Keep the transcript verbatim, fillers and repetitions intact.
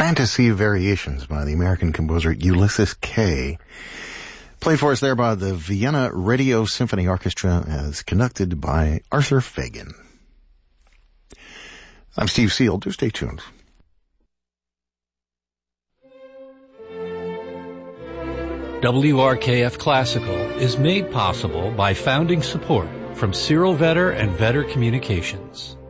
Fantasy Variations by the American composer Ulysses Kay. Played for us there by the Vienna Radio Symphony Orchestra as conducted by Arthur Fagan. I'm Steve Seal. Do stay tuned. W R K F Classical is made possible by founding support from Cyril Vetter and Vetter Communications.